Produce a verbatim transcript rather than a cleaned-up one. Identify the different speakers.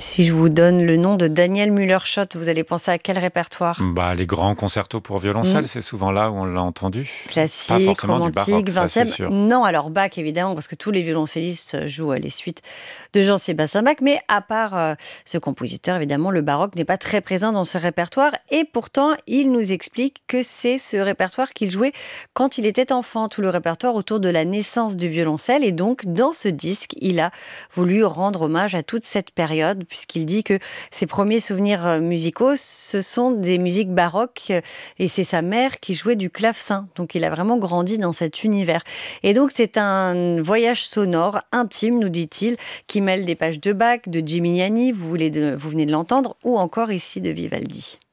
Speaker 1: Si je vous donne le nom de Daniel Müller-Schott, vous allez penser à quel répertoire?
Speaker 2: Bah, les grands concertos pour violoncelle,
Speaker 1: Mmh.
Speaker 2: c'est souvent là où on l'a entendu. Pas
Speaker 1: Classique,
Speaker 2: forcément du
Speaker 1: romantique,
Speaker 2: baroque, ça c'est
Speaker 1: vingtième.
Speaker 2: sûr.
Speaker 1: Non, alors Bach évidemment, parce que tous les violoncellistes jouent euh, les suites de Jean-Sébastien Bach, mais à part euh, ce compositeur, évidemment, le baroque n'est pas très présent dans ce répertoire, et pourtant, il nous explique que c'est ce répertoire qu'il jouait quand il était enfant, tout le répertoire autour de la naissance du violoncelle, et donc, dans ce disque, il a voulu rendre hommage à toute cette période, puisqu'il dit que ses premiers souvenirs euh, musicaux, ce sont des musiques baroques, euh, et c'est sa mère qui jouait du clavecin. Donc il a vraiment grandi dans cet univers. Et donc c'est un voyage sonore, intime, nous dit-il, qui mêle des pages de Bach, de Gimignani, vous, voulez de- vous venez de l'entendre, ou encore ici de Vivaldi.